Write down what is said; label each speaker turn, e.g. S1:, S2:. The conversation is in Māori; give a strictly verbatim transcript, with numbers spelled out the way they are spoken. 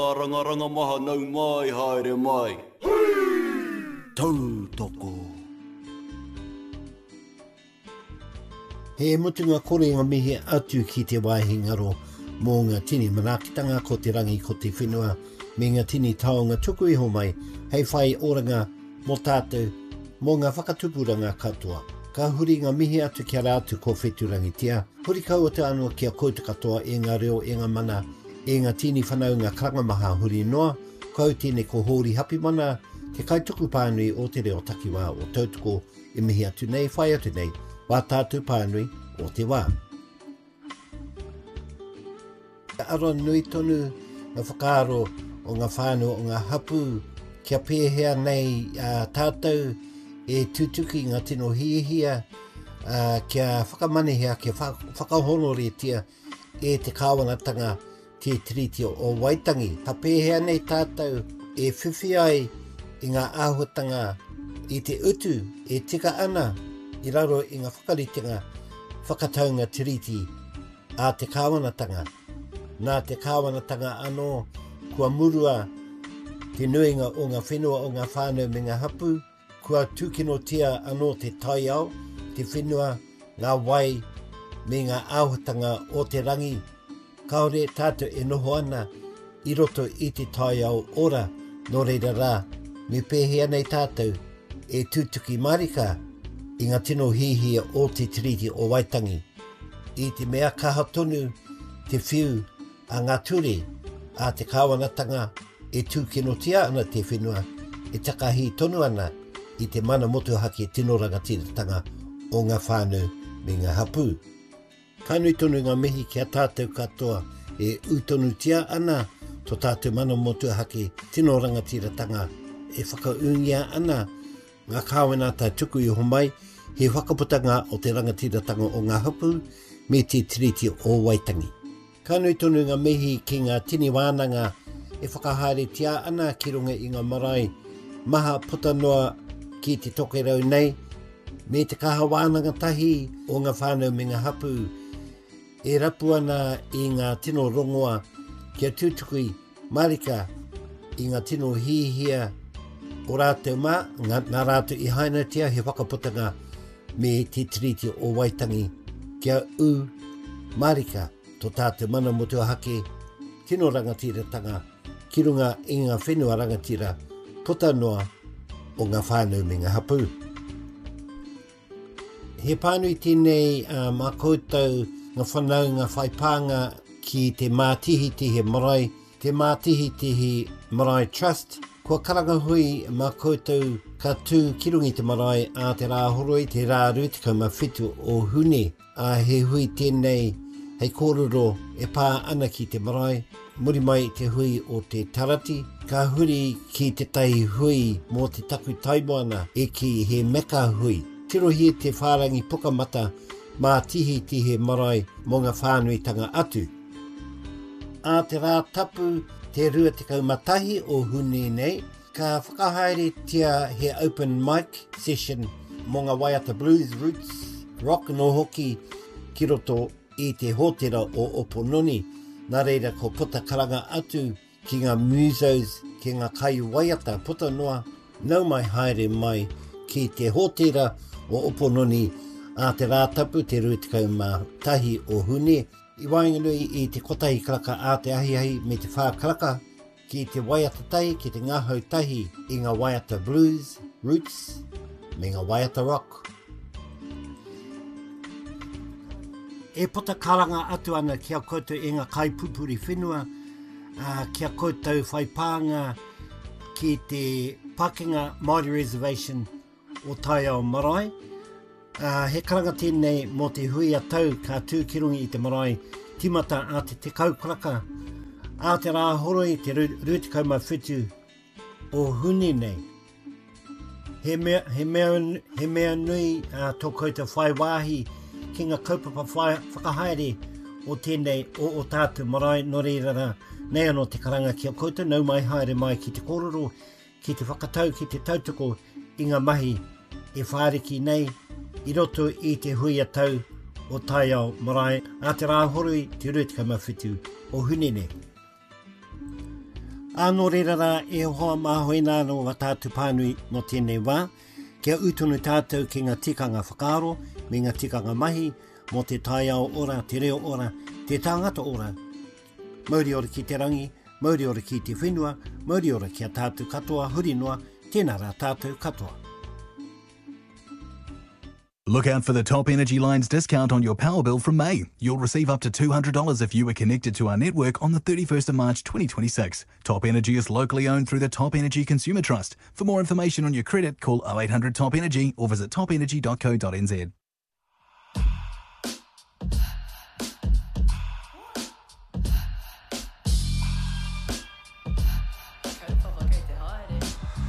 S1: Rangaranga maha nau mai haere mai.
S2: Tau toko. He mutunga kore ngā mihi atu ki te waihi ngaro mō ngā tini manakitanga ko te rangi ko te whenua me ngā tini taonga tuku iho mai hei whai oranga mō tātou mō ngā whakatupuranga katoa. Ka huri ngā mihi atu kia rātu ko wheturangi tia. Huri kaua te anua kia koutu katoa e ngā reo e ngā mana e ngā tini whanau ngā karangamaha huri noa. Kau tēne ko hōri hapi mana te kaituku pānui o te reo takiwā o tautoko e mihi atu nei whai atu nei wā tātou pānui o te wā. Ka aroa nui tonu ngā whakaaro o ngā whānau o ngā hapu kia pēhea nei uh, tātou e tutuki ngā tino hiehia uh, kia whakamanehea kia whakahonoretia e te kāwanatanga te tiriti o Waitangi. Ka pēhea nei tātou e whiwhi ai i ngā āhuatanga i te utu e tika ana i raro i ngā whakaritenga whakataunga tiriti a te kāwanatanga. Nā te kāwanatanga anō kua murua te nuinga o ngā whenua o ngā whānau me ngā hapu, kua tūkinotia anō te taiao, te whenua, ngā wai me ngā āhuatanga o te rangi. Kaore tātou e noho ana i roto i te taiao ora no reira rā. Me pēhea nei tātou e tūtuki marika i ngā tino hihia o te tiriti o Waitangi. I te mea kaha tonu te whiu a ngā ture a te kāwanatanga e tūkinotia ana te whenua e takahi tonu ana i te mana motuhake tino rangatiratanga o ngā whānau me ngā hapu. Kainui tonu ngā mihi kia tātou katoa e utonutia ana to tātou mana motuhake tino rangatiratanga e whakaungia ana ngā kāwenata tuku i homai he whakaputanga o te rangatiratanga o ngā hapu me te tiriti o Waitangi. Kainui tonu ngā mihi ki ngā tini wānanga e whakahaere tia ana ki runga i ngā marae maha puta noa ki te tokerau nei me te kaha wānanga tahi o ngā whānau me ngā hapu e rapu ana i ngā tino rongoa kia tūtukui marika i ngā tino hihia o rātou mā, ngā, ngā rātou i hainatia he whakaputanga me te tiriti o Waitangi kia u marika to tātou mana motuhake tino rangatiratanga ki runga i ngā whenua rangatira puta noa o ngā whānau me ngā hapu. He pānui tēnei uh, mā koutou ngā whanau ngā whaipanga ki te mātihi tihi marae, te mātihi tihi marae trust. Kua karanga hui mā koutou ka tū ki rungi te marae a te rāhoroi te rāru te kaumawhitu o hune. A he hui tēnei hei kōrero e pā ana ki te marae. Muri mai te hui o te tarati. Ka huri ki te tai hui mō te taku taimoana e ki he meka hui. Tirohi te whārangi pukamata mā tihi tihi marae mō ngā whānuitanga atu. A te rā tapu te rua te kaumatahi o hune nei, ka whakahaere tia he open mic session mō ngā Waiata Blues Roots Rock no hoki ki roto i te hōtera o Opononi. Nā reira ko puta karanga atu ki ngā musos ki ngā kai Waiata puta noa, nau mai haere mai ki te hōtera o Opononi a te rātapu te rua te kaumatahi o hune. I wainganui i te kotahi karaka a te ahiahi me te whākaraka ki te Waiata tahi, ki te ngāhau tahi i ngā Waiata Blues Roots me ngā Waiata Rock. E puta karanga atu ana kia koutou e ngā kaipupuri whenua, uh, kia koutou whaipanga ki te Pakenga Māori Reservation o Taiao Marae. Uh, he karanga tēnei mō te hui a tau ka tūkirungi i te marae timata a te te kaukaraka a te rāhoroi te ruti kaumawhitu o hune nei. He mea, he mea, he mea nui uh, tō koutou whai wāhi ki ngā kaupapa whai whakahaere o tēnei o, o tātou marae no reira nei anō te karanga kia koutou nau mai haere mai ki te kōrero, ki te whakatau, ki te tautoko i ngā mahi e whāriki nei i roto i te hui a tau o Taiao Marae a te rāhoroi te ruti kaumawhitu o hune nei. Anō reira rā e hoa māhoina no wa tātu pānui no tēnei wā, kia utunu tātou ki ngā tikanga whakaaro, me ngā tikanga mahi, mo te taiao ora, te reo ora, te tāngata ora. Mauri ora ki te rangi, mauri ora ki te whenua, mauri ora ki a tātou katoa, huri noa, tēnā rā tātou katoa.
S3: Look out for the Top Energy Line's discount on your power bill from May. You'll receive up to two hundred dollars if you were connected to our network on the thirty-first of March twenty twenty-six. Top Energy is locally owned through the Top Energy Consumer Trust. For more information on your credit, call oh eight hundred top energy or visit top energy dot co dot n z.